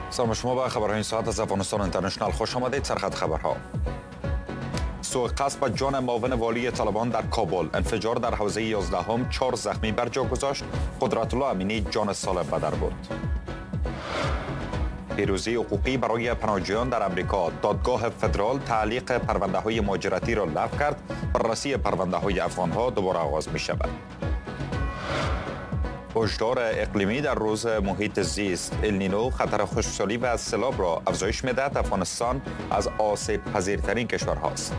سلام شما به خبرهای این ساعت از افغانستان اینترنشنال خوش آمدید. سرخط خبرها. سوء قصد به جان معاون والی طالبان در کابل، انفجار در حوزه 11 4 زخمی بر جا گذاشت. قدرت الله امینی جان سالم به در برد. پیروزی حقوقی برای پناهجویان در امریکا، دادگاه فدرال تعلیق پرونده های مهاجرتی را لغو کرد. بررسی پرونده های افغان ها دوباره آغاز می شود. هشدار اقلیمی در روز محیط زیست، النینو خطر خشکسالی و سیلاب را افزایش می‌دهد. افغانستان از آسیب پذیرترین کشورهاست.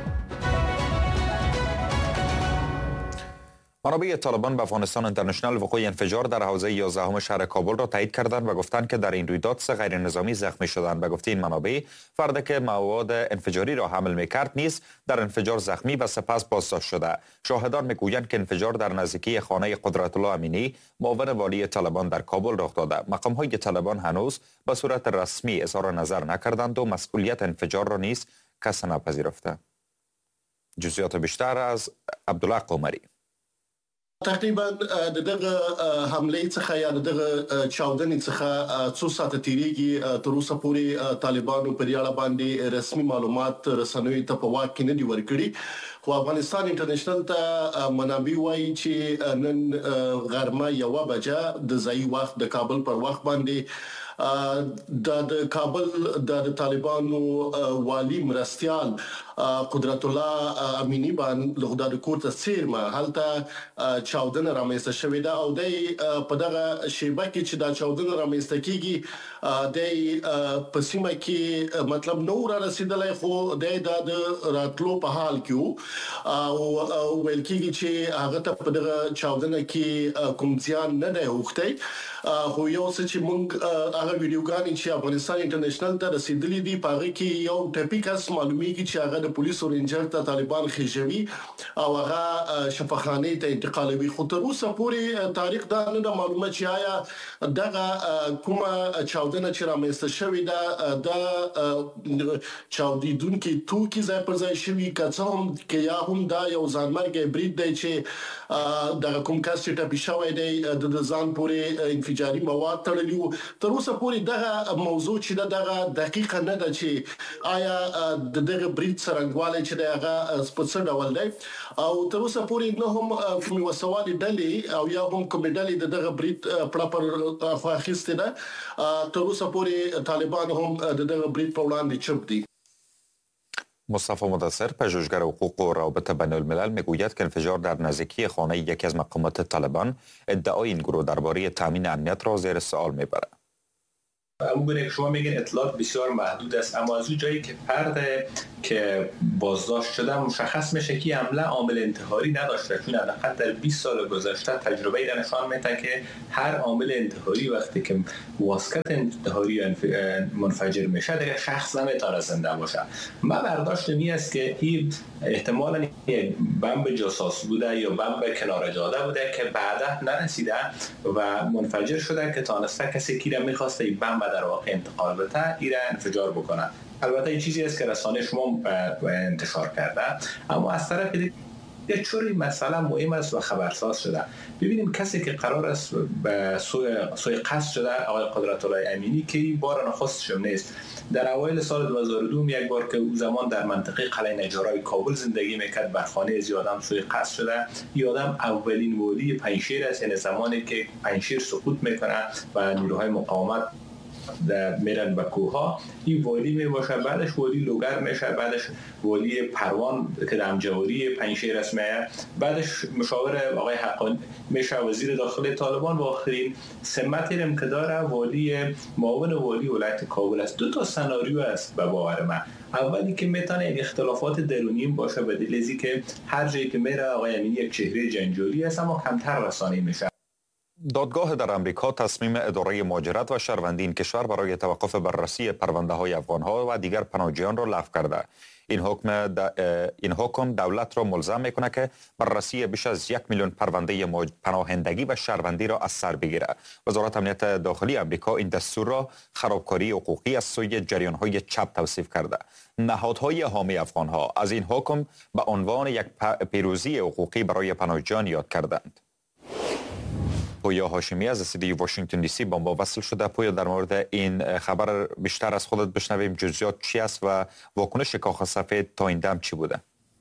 منابع طالبان به افغانستان اینترنشنال وقوع انفجار در حوزه 11 شهر کابل را تایید کردند و گفتند که در این رویداد سه غیر نظامی زخمی شدند. و گفته این منابع فردی که مواد انفجاری را حمل می‌کرد نیز در انفجار زخمی و سپس بازداشت شده. شاهدان میگویند که انفجار در نزدیکی خانه قدرت الله امینی، معاون والی طالبان در کابل رخ داده. مقام‌های طالبان هنوز به صورت رسمی اظهار نظر نکردند و مسئولیت انفجار را نیز کس نپذیرفته. جزئیات بیشتر از عبدالله قمری. تقریبا دغه حمله څخه یا دغه چاودنې څخه څو ساعت تیریږي. تر اوسه پورې طالبانو پر یاله باندې رسمي معلومات رسنوي ته په واک کې نه دي ورکړي. خو افغانستان اینټرنیشنل ته منابع وایي چې نن غرمه 1 بجه د ځای وخت د کابل پر وخت باندې د کابل د طالبانو والی مرستيال قدرت الله امینی باندې لغدا د کور ته سیرمه هلته چاودنه رامنځته شوې ده او د په دغه شیبه کې چې دا چاودنه رامنځته کیږي د پسیمه کې مطلب نو را رسیدلای خو د راتلو په حال کې او ویل کیږي چې هغه ته په دغه چاودنه کې کوم ځان نه دی وخته. خو یو څه چې مونږ هغه ویډیوګانې چې افغانستان اینټرنیشنل ته رسیدلې دي پاره کې یو ټاپیکس معلومیږي چې هغه د پولیسو رینجر ته طالبان خېژوي او هغه شفاخانه ته انتقالوي. خو تر اوسه پورې تاریخ دا نه معلومه چې آیا دغه کومه چاودنه چې رامنځته شوې ده د چاودیدونکو توکي ځای پر ځای شوی کڅوم کې یا هم دا یو ځانمرګ برید دی چې د کوم کس چې ټاپی شوی دی د ځان پورې انفجاري مواد تړلیو. تر اوسه پورې دغه موضوع چې دغه دقیقه نه ده چې آیا دغه برید څرنګواله چې دغه سپڅ ډول دی او تر اوسه پورې نه هم کوم وسوالي ډلې او یا هم کوم ډلې دغه برید پراپر خواخسته ده. تر اوسه پورې طالبان هم دغه برید په وړاندې چپ دي. مصطفی مدثر، پژوهشگر حقوق و روابط بین الملل، میگوید که انفجار در نزدیکی خانه یکی از مقامات طالبان ادعای این گروه درباره تامین امنیت را زیر سوال میبرد. همونگونه که شما میگین اطلاعات بسیار محدود است، اما از اون جایی که فرد که بازداشت شده مشخص میشه که حمله عامل انتحاری نداشته، چون حداقل در 20 سال گذشته تجربه ای نشان میده که هر عامل انتحاری وقتی که واسکت انتحاری منفجر میشه دیگه شخص نمیتونه زنده باشه. من برداشتم این است که این احتمالاً یک بمب جاساس بوده یا بمب کنار جاده بوده که بعدا نرسیده و منفجر شده که تانسته کسی که میخواسته این بمب در واقع انتقال بده ایره انفجار بکنه. البته این چیزی است که رسانه شما انتشار کرده، اما از طرف دیگه چون این مسئله مهم است و خبرساز شده. ببینیم کسی که قرار است به سوی قصد شده آقای قدرت الله امینی که این بار نخستشم نیست. در اوایل سال 2002 یک بار که او زمان در منطقه قلعه نجارای کابل زندگی میکرد بر خانه از یادم سوی قصد شده. یادم اولین والی پنجشیر است، یعنی زمانی که پنجشیر سقوط میکنه و نیروهای مقاومت میرن به کوها، این والی میباشه، بعدش والی لوگر میشه، بعدش والی پروان که در امجواری پنجشیر است میه، بعدش مشاور آقای حقانی میشه وزیر داخلی طالبان و آخرین سمتی هم که داره والی معاون والی ولایت کابل است. دو تا سناریو است به باور من. اولی که میتونه یک اختلافات درونی باشه به دلیل اینکه که هر جایی که میره آقای امینی یک چهره جنجالی است اما کمتر رسانه‌ای میشه. دادگاه در امریکا تصمیم اداره مهاجرت و شهروندی این کشور برای توقف بررسی پرونده های افغان‌ها و دیگر پناهجویان را لغو کرده. این حکم دولت را ملزم میکنه که بررسی بیش از 1 میلیون پرونده پناهندگی و شهروندی را از سر بگیره. وزارت امنیت داخلی امریکا این دستور را خرابکاری حقوقی از سوی جریان‌های چپ توصیف کرده. نهادهای حامی افغان‌ها از این حکم به عنوان یک پیروزی حقوقی برای پناهجویان یاد کردند. پویا هاشمی از استودیوی واشنگتن دی سی با ما وصل شده. پویا، در مورد این خبر بیشتر از خودت بشنویم. جزئیات چی است و واکنش کاخ سفید تا این دم چی بوده؟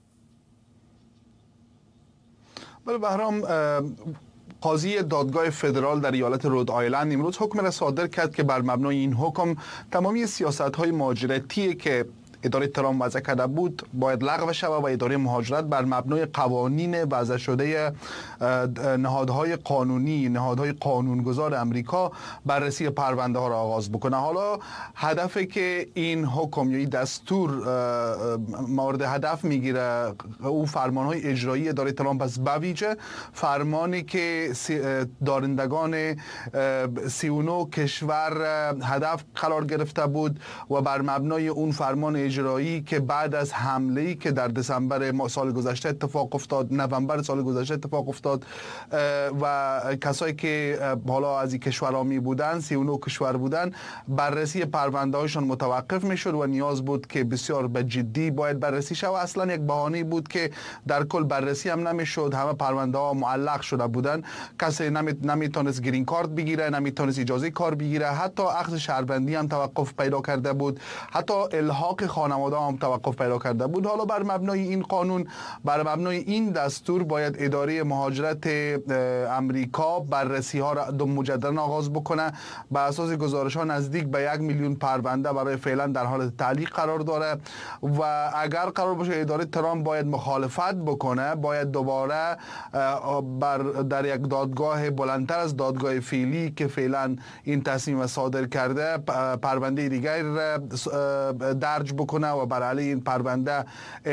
بله بهرام، قاضی دادگاه فدرال در ایالت رود آیلند امروز حکم را صادر کرد که بر مبنای این حکم تمامی سیاست‌های مهاجرتی که اداره ترامپ وضع کرده بود باید لغو شود و اداره مهاجرت بر مبنای قوانین وضع شده نهادهای قانونی، نهادهای قانونگذار امریکا بررسی پرونده ها را آغاز بکنه. حالا هدفی که این حکم یا این دستور مورد هدف میگیره او فرمان های اجرایی اداره ترامپ است، بویژه فرمانی که دارندگان 39 کشور هدف قرار گرفته بود و بر مبنای اون فرمان اجرایی که بعد از حمله‌ای که در دسامبر سال گذشته اتفاق افتاد، نوامبر سال گذشته اتفاق افتاد و کسایی که حالا از این کشورها می بودن، 39 کشور بودن، بررسی پرونده هاشون متوقف میشد و نیاز بود که بسیار به جدی باید بررسی شود. اصلا یک بهانه بود که در کل بررسی هم نمیشد، همه پرونده ها معلق شده بودن، کسی نمیتونست گرین کارت بگیره، نمیتونست اجازه کار بگیره، حتی اخذ شهروندی هم توقف پیدا کرده بود، حتی الحاق خانواده هم توقف پیدا کرده بود. حالا بر مبنای این قانون، بر مبنای این دستور باید اداره مهاجرت امریکا بررسی ها را مجددا آغاز بکنه. به اساس گزارش ها نزدیک به 1 میلیون پرونده برای فعلا در حال تعلیق قرار داره و اگر قرار باشه اداره ترامپ باید مخالفت بکنه، باید دوباره در یک دادگاه بلندتر از دادگاه فعلی که فعلا این تصمیم صادر کرده پرونده دیگر درج بکنه و بر علیه این پرونده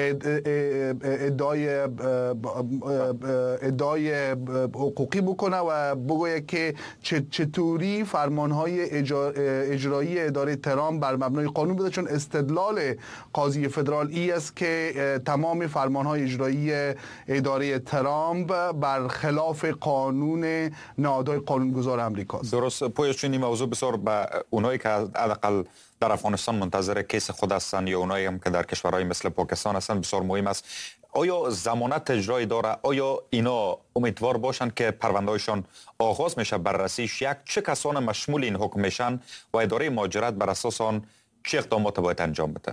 ادعای حقوقی بکنه و بگوید که چطوری فرمانهای اجرایی اداره ترامپ بر مبنای قانون بوده، چون استدلال قاضی فدرال ای است که تمام فرمانهای اجرایی اداره ترامپ بر خلاف قانون نهادهای قانونگذار امریکا است. درست پویا، چون این موضوع بسیار به اونایی که حداقل در افغانستان منتظر کیس خود هستند یا اونایی هم که در کشورهای مثل پاکستان هستند بسیار مهم است. آیا ضمانت اجرایی داره؟ آیا اینا امیدوار باشند که پرونده‌هایشان آغاز میشه بررسیش؟ چه کسان مشمول این حکم میشن و اداره مهاجرت بر اساس آن چه اقدامات باید انجام بده؟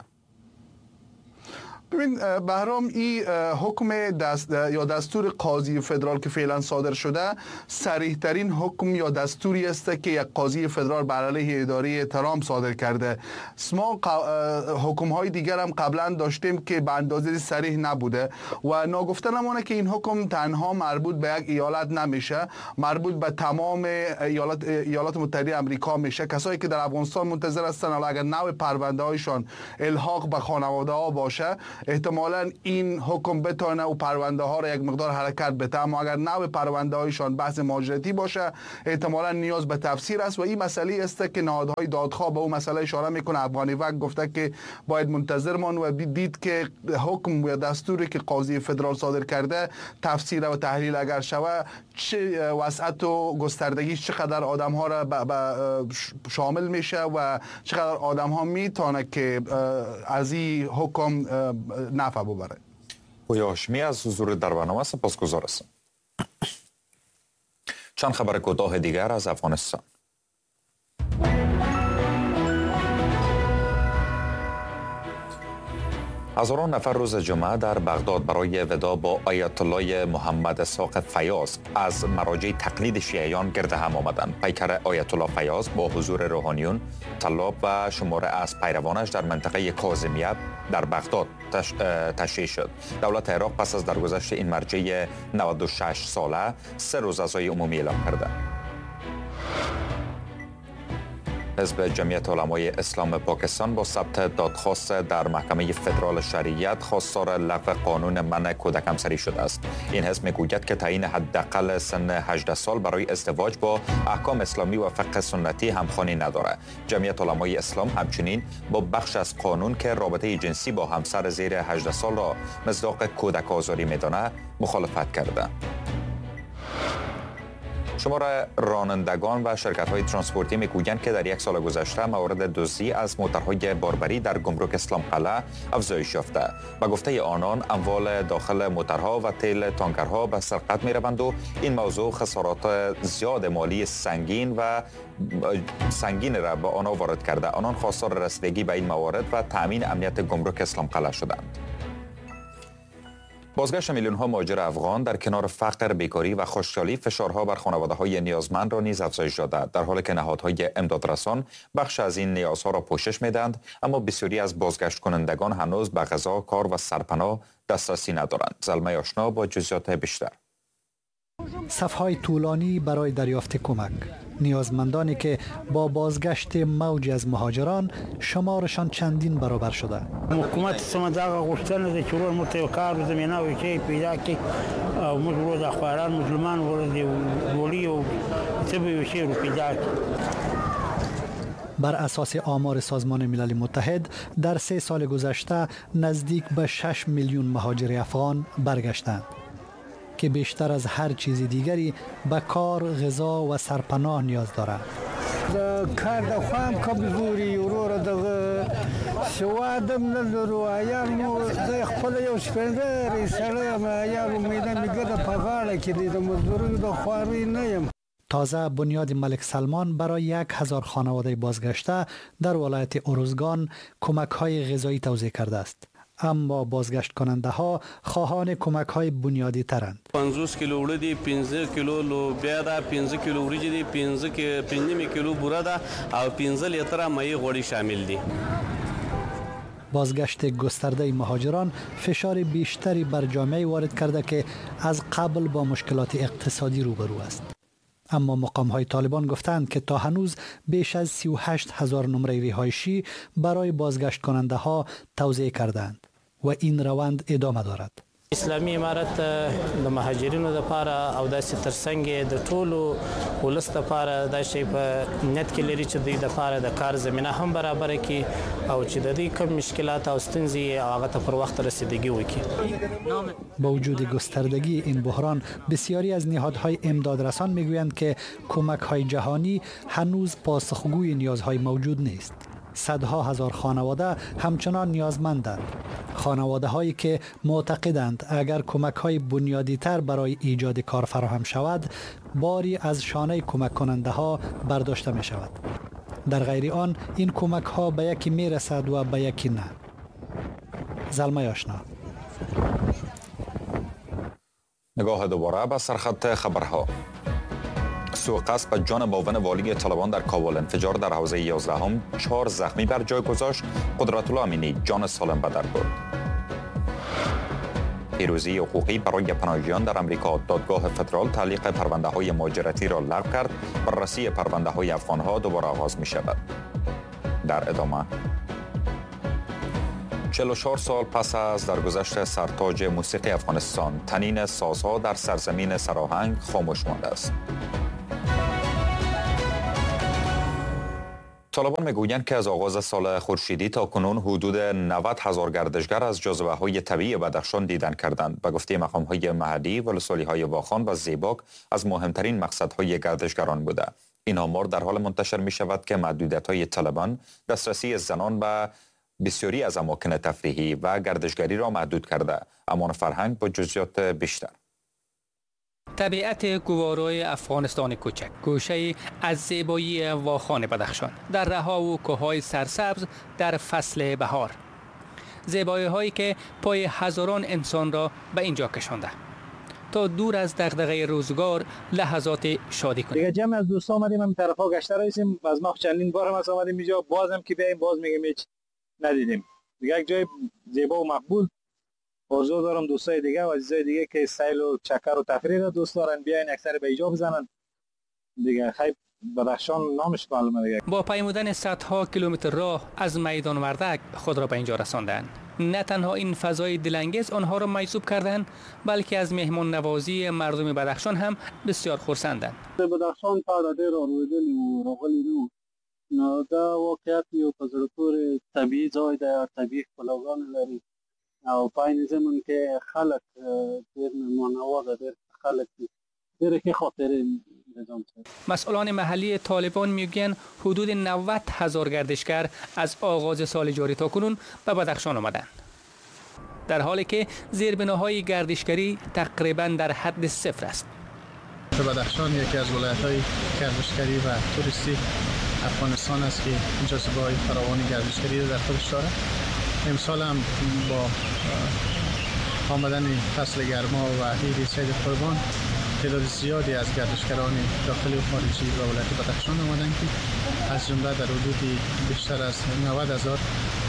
ببین بهرام، این حکم یا دستور قاضی فدرال که فعلا صادر شده صریح ترین حکم یا دستوری است که یک قاضی فدرال بر علیه اداره ترامپ صادر کرده. ما حکم های دیگر هم قبلا داشتیم که به اندازه صریح نبوده و ناگفته نمانه که این حکم تنها مربوط به یک ایالت نمیشه، مربوط به تمام ایالات متحده آمریکا میشه. کسایی که در افغانستان منتظر هستن حالا اگر نوع پرونده هایشان الحاق به خانواده ها باشه، احتمالاً این حکم بتونه و پرونده ها را یک مقدار حرکت بده، اما اگر نوع پرونده هایشان بحث مهاجرتی باشه احتمالاً نیاز به تفسیر است و این مسئله است که نهادهای دادخواه به اون مسئله اشاره میکنه. افغانی وقت گفته که باید منتظر مون و دید که حکم یا دستوری که قاضی فدرال صادر کرده تفسیر و تحلیل اگر شوه چه وسعت و گستردگیش چقدر آدم ها را شامل میشه و چقدر آدم ها میتونه که از این حکم نفع ببره. پویا هاشمی از حضور در برنامه سپاسگزار هستم. چند خبر کوتاه دیگر از افغانستان. هزاران نفر روز جمعه در بغداد برای وداع با آیت الله محمد اسحاق فیاض از مراجع تقلید شیعیان گرد هم آمدند. پیکر آیت الله فیاض با حضور روحانیون، طلاب و شماره از پیروانش در منطقه کاظمیه در بغداد تشییع شد. دولت عراق پس از درگذشت این مرجع 96 ساله 3 روز عزای عمومی اعلام کرده. حزب جمعیت علمای اسلام پاکستان با ثبت دادخواست در محکمه فدرال شریعت خواستار لغو قانون منع کودک همسری شده است. این حزب میگوید که تعیین حداقل سن 18 سال برای ازدواج با احکام اسلامی و فقه سنتی همخوانی ندارد. جمعیت علمای اسلام همچنین با بخش از قانون که رابطه جنسی با همسر زیر 18 سال را مصداق کودک آزاری میداند مخالفت کرده. شمار رانندگان و شرکت‌های ترانسپورتی میگویند که در یک سال گذشته مورد دزدی از موترهای باربری در گمرک اسلام قلعه افزایش یافته. به گفته آنان اموال داخل موترها و تیل تانکرها به سرقت می‌روند و این موضوع خسارات زیاد مالی سنگین را به آنها وارد کرده. آنان خواستار رسیدگی به این موارد و تأمین امنیت گمرک اسلام قلعه شدند. بازگشت میلیون‌ها مهاجر افغان در کنار فقر، بیکاری و خشکسالی فشارها بر خانواده‌های نیازمند را نیز افزایش داده، در حالی که نهادهای امدادرسان بخش از این نیازها را پوشش می‌دهند، اما بسیاری از بازگشت کنندگان هنوز به غذا، کار و سرپناه دسترسی ندارند. زلمه آشنا با جزئیات بیشتر. صف‌های طولانی برای دریافت کمک، نیازمندانی که با بازگشت موج از مهاجران شمارشان چندین برابر شده. حکومت سمداغ غوښتنه ده چې ورور موږ ته یو کار و زمینه او چې پیدا کړي او موږ ورور د خواران مسلمان ورور دی ډوډۍ او څه به یو شی رو پیدا کړي. بر اساس آمار سازمان ملل متحد در 3 سال گذشته نزدیک به 6 میلیون مهاجر افغان برگشتند که بیشتر از هر چیز دیگری به کار، غذا و سرپناه نیاز دارند. کار د خوام کمزوري ورور د سوادم نلرو ایامو د خپل یو سپندري سره ما ایامو میدان میګه په غاړه کې د مزدورو د خواري نه یم. تازه بنیاد ملک سلمان برای 1000 خانواده بازگشته در ولایت اروزگان کمک‌های غذایی توزیع کرده است. اما بازگشت کننده ها خواهان کمک های بنیادی ترند. 50 کیلو وړه دي، 15 کیلو لوبیا ده، 15 کیلو وریجې دي، 15 کیلو بوره ده او 15 لیتره مایع غوړي شامل دي. بازگشت گسترده مهاجران فشار بیشتری بر جامعه وارد کرده که از قبل با مشکلات اقتصادی روبرو است. اما مقام‌های طالبان گفتند که تا هنوز بیش از 38,000 نمره رهایشی برای بازگشت کننده ها توزیع کردند و این روند ادامه دارد. اسلامی امارت د مهاجرینو لپاره او داسې ترڅنګ د ټولو ولس لپاره دا شی په نیت کې لري چې د لپاره د کار زمينه هم برابر کړي او چې د دې کم مشکلات او ستونزې هغه ته پر وخت رسیدگی وکړي. با وجود گستردگی این بحران بسیاری از نهادهای امدادرسان میگویند که کمک‌های جهانی هنوز پاسخگوی نیازهای موجود نیست. صدها هزار خانواده همچنان نیازمندند. خانواده هایی که معتقدند اگر کمک های بنیادی تر برای ایجاد کار فراهم شود، باری از شانه کمک کننده ها برداشته می شود. در غیر آن این کمک ها به یکی می رسد و به یکی نه. زلمه آشنا. نگاه دوباره به سرخط خبرها. سوء قصد به جان معاون والی طالبان در کابل، انفجار در حوزه 11 4 زخمی بر جای گذاشت. قدرت الله امینی جان سالم به در برد. پیروزی حقوقی برای پناهجویان در امریکا، دادگاه فدرال تعلیق پرونده های مهاجرتی را لغو کرد. بررسی پرونده های افغان ها دوباره آغاز می شود. در ادامه 44 سال پس از درگذشت سرتاج موسیقی افغانستان، تنین سازها در سرزمین سراهنگ خاموش مانده است. طالبان میگویند که از آغاز سال خورشیدی تا کنون حدود 90,000 گردشگر از جاذبه‌های طبیعی بدخشان دیدن کردند. به گفته مقام‌های محلی، ولسوالی‌های واخان و زیباک از مهمترین مقصدهای گردشگران بوده. این آمار در حال منتشر می شود که محدودیت‌های طالبان دسترسی زنان به بسیاری از اماکن تفریحی و گردشگری را محدود کرده. امان فرهنگ با جزئیات بیشتر. طبیعت گوارای افغانستان کوچک، گوشه از زیبایی واخان بدخشان در رها و کوههای سرسبز در فصل بهار، زیبایی هایی که پای هزاران انسان را به اینجا کشانده تا دور از دغدغه روزگار لحظات شادی کنیم. دیگه جمع از دوستان آمدیم هم طرفا گشته رئیسیم، از ما چندین بار هم از آمدیم اینجا، بازم که بیاییم باز میگیم هیچ ندیدیم. دیگه یک جای زیبا و مقبول. آرزو دارم دوستای دیگه و عزیزای دیگه که سیل و چکر و تفریح را دوست دارن بیاین اکثر به اینجا بزنن دیگه. خیلی بدخشان نامش معلومه دیگه. با پیمودن صدها کیلومتر راه از میدان وردک خود را به اینجا رساندند. نه تنها این فضای دلانگیز آنها را مجذوب کردند، بلکه از مهمان نوازی مردم بدخشان هم بسیار خرسندند. بدخشان په اړه ډېر اورېدلي وو، راغلي نه نو دا واقعیت یو په زړه پورې طبیعي ځای دی، طبیعي ښکلاګانې لري او په عین زمن کې خلک ډېر مېلمانه‌وال، ډېر خلک ډېرې ښې خاطرې نظام شد. مسئولان محلی طالبان میگویند حدود 90,000 گردشگر از آغاز سال جاری تا کنون به بدخشان آمدند، در حالی که زیربناهای گردشگری تقریبا در حد صفر است. بدخشان یکی از ولایت‌های گردشگری و توریستی افغانستان است که جاذبه‌های فراوان گردشگری را در خودش دارد. امسال هم با آمدن فصل گرما و عید سید قربان تعداد زیادی از گردشگران داخلی و خارجی به ولایت بدخشان آمدند که از جمله در حدود بیشتر از 90,000.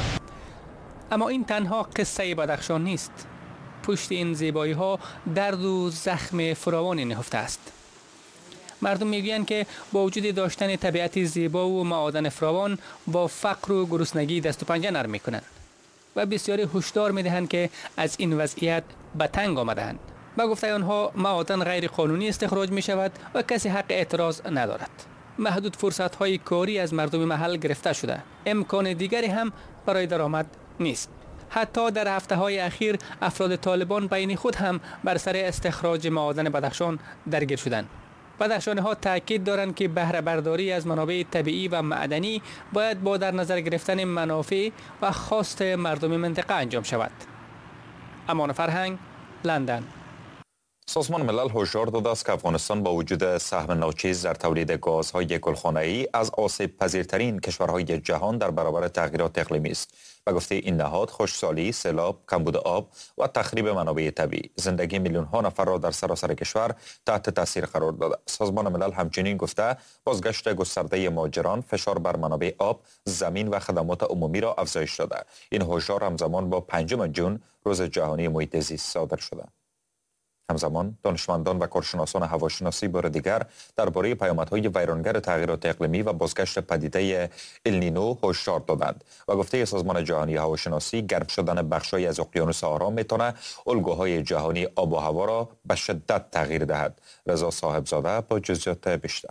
اما این تنها قصه بدخشان نیست. پشت این زیبایی ها درد و زخم فراوانی نهفته است. مردم میگویند که با وجود داشتن طبیعت زیبا و معادن فراوان با فقر و گرسنگی دست و پنجه نرم میکنند و بسیاری هشدار میدهند که از این وضعیت به تنگ آمدند. با گفته آنها معادن غیر قانونی استخراج می شود و کسی حق اعتراض ندارد. محدود فرصت های کاری از مردم محل گرفته شده. امکان دیگری هم برای درآمد نیست. حتی در هفته های اخیر افراد طالبان بین خود هم بر سر استخراج معادن بدخشان درگیر شدند. بدخشانی ها تاکید دارند که بهره برداری از منابع طبیعی و معدنی باید با در نظر گرفتن منافع و خواست مردم منطقه انجام شود. امان فرهنگ، لندن. سازمان ملل هشدار داده است که افغانستان با وجود سهم ناچیز در تولید گازهای گلخانه‌ای از آسیب پذیرترین کشورهای جهان در برابر تغییرات اقلیمی است. به گفته این نهاد، خشکسالی، سیلاب، کمبود آب و تخریب منابع طبیعی زندگی میلیون ها نفر را در سراسر کشور تحت تاثیر قرار داده. سازمان ملل همچنین گفته بازگشت گسترده مهاجران فشار بر منابع آب، زمین و خدمات عمومی را افزایش داده. این هشدار همزمان با 5 جون روز جهانی محیط زیست صادر شده. همزمان دانشمندان و کارشناسان هواشناسی بار دیگر درباره پیامدهای ویرانگر تغییرات اقلیمی و بازگشت پدیده النینو هشدار دادند و گفته سازمان جهانی هواشناسی گرم شدن بخش‌هایی از اقیانوس آرام میتونه الگوهای جهانی آب و هوا را به شدت تغییر دهد. رضا صاحبزاده با جزئیات بیشتر.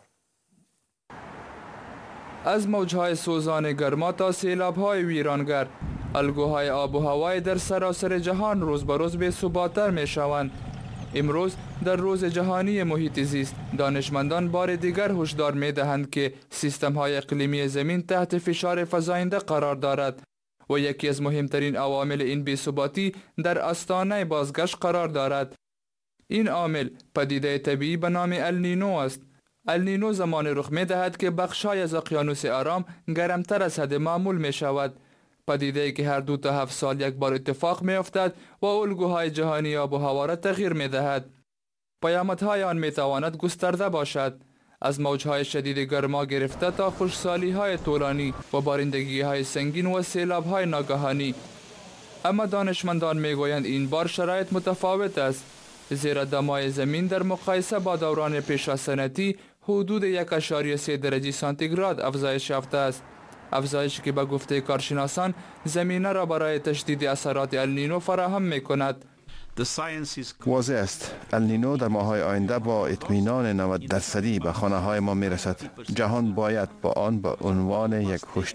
از موجهای سوزان گرما تا سیلاب‌های ویرانگر، الگوهای آب و هوای در سراسر جهان روز به روز بی‌ثبات‌تر می‌شوند. امروز در روز جهانی محیط زیست، دانشمندان بار دیگر هشدار می‌دهند که سیستم‌های اقلیمی زمین تحت فشار فزاینده قرار دارد و یکی از مهمترین عوامل این بی‌ثباتی در آستانه بازگشت قرار دارد. این عامل پدیده طبیعی به نام النینو است. النینو زمان رخ می‌دهد که بخش‌های از اقیانوس آرام گرمتر از حد معمول می‌شود. پدیده‌ای که هر 2 تا 7 سال یک بار اتفاق می‌افتد و الگوهای جهانی آب و هوا را تغییر می‌دهد. پیامدهای آن می‌تواند گسترده باشد، از موجهای شدید گرما گرفته تا خشکسالی‌های طولانی و بارندگی‌های سنگین و سیلاب‌های ناگهانی. اما دانشمندان می‌گویند این بار شرایط متفاوت است، زیرا دمای زمین در مقایسه با دوران پیش سنتی حدود 1.3 درجه سانتیگراد افزایش یافته است. افزایشی که به گفته کارشناسان زمینه را برای تشدید اثرات النینو فراهم می‌کند. واضح است النینو در ماه‌های آینده با اطمینان 90% به خانه‌های ما می‌رسد. جهان باید با آن به عنوان یک